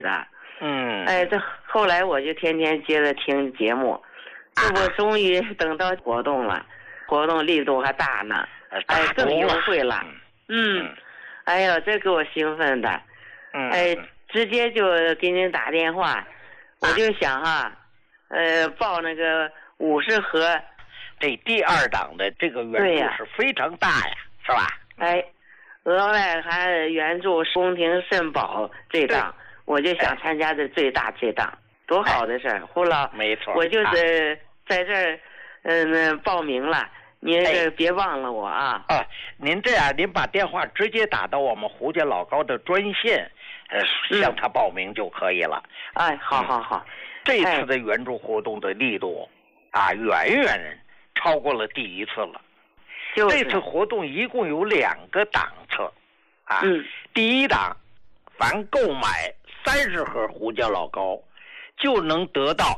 啊。这后来我就天天接着听节目，这不终于等到活动了，活动力度还大呢，更优惠了。哎呦，这给我兴奋的，直接就给您打电话，我就想报那个50盒， 这第2档的这个援助是非常大呀，是吧？ 额外还援助宫廷肾宝这档，我就想参加最大这档，多好的事儿！胡老， 没错， 我就是在这儿报名了，您别忘了我啊！ 您这样，您把电话直接打到我们胡家老高的专线，向他报名就可以了。 好。 这次的援助活动的力度远远超过了第一次了。这次活动一共有2个档次第一档，凡购买30盒胡家老高，就能得到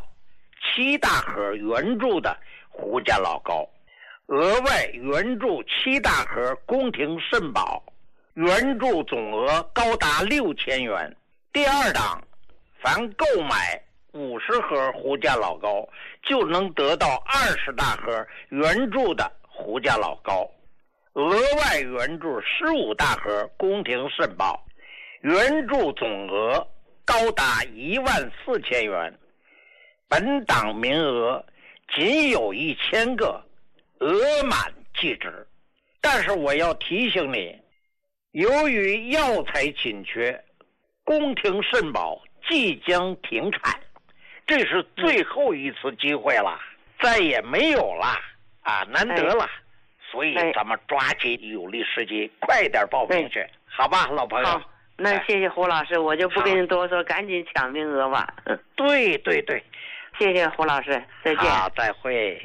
7大盒援助的胡家老高，额外援助7大盒宫廷肾宝，援助总额高达6000元。第2档，凡购买50盒胡家老高，就能得到20大盒援助的胡家老高，额外援助15大盒宫廷肾宝，援助总额高达14000元。本档名额仅有1000个，额满即止。但是我要提醒你，由于药材紧缺，宫廷肾宝即将停产，这是最后一次机会了，再也没有了难得了。所以咱们抓紧有利时机，快点报名去，好吧，老朋友。 好，那谢谢胡老师，我就不跟你多说，赶紧抢名额吧。 对， 谢谢胡老师，再见。 好，再会。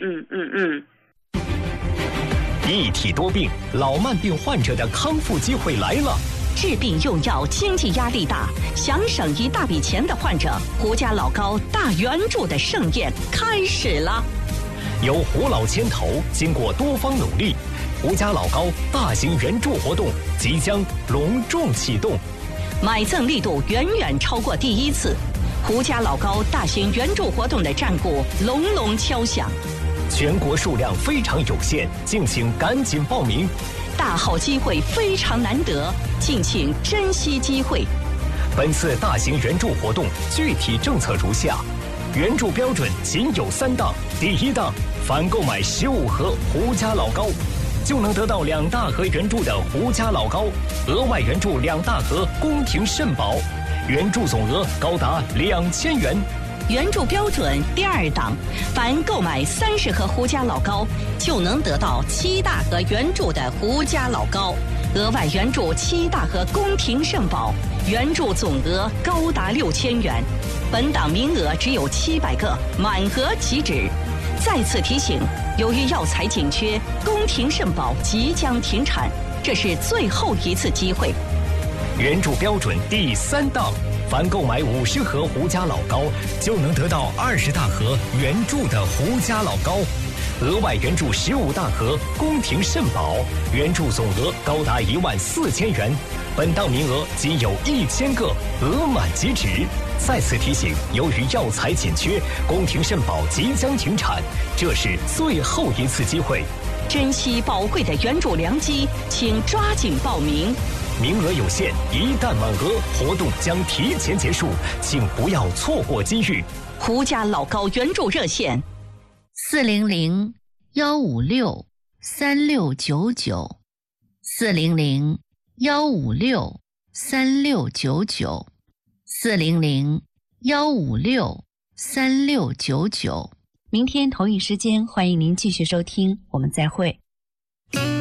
一体多病，老慢病患者的康复机会来了。 治病用药经济压力大，想省一大笔钱的患者，胡家老高大援助的盛宴开始了。 由胡老牵头，经过多方努力，胡家老高大型援助活动即将隆重启动， 买赠力度远远超过第一次，胡家老高大型援助活动的战鼓隆隆敲响。 全国数量非常有限，敬请赶紧报名。 大好机会非常难得，敬请珍惜机会。 本次大型援助活动具体政策如下：援助标准仅有3档。第1档，凡购买15盒胡家老高，就能得到2大盒援助的胡家老高，额外援助2大盒宫廷肾宝，援助总额高达2000元。 援助标准第2档，凡购买30盒胡家老高，就能得到7大盒援助的胡家老高，额外援助7大盒宫廷肾宝，援助总额高达6000元。本档名额只有700个，满额即止。再次提醒，由于药材紧缺，宫廷肾宝即将停产，这是最后一次机会。 援助标准第3档，凡购买50盒胡家老高，就能得到20大盒援助的胡家老高，额外援助15大盒宫廷肾宝，援助总额高达14000元。本档名额仅有1000个，额满即止。再次提醒，由于药材紧缺，宫廷肾宝即将停产，这是最后一次机会。 珍惜宝贵的援助良机，请抓紧报名。 名额有限，一旦满额，活动将提前结束，请不要错过机遇。 胡家老高援助热线 ，400-156-3699，400-156-3699。明天同一时间，欢迎您继续收听，我们再会。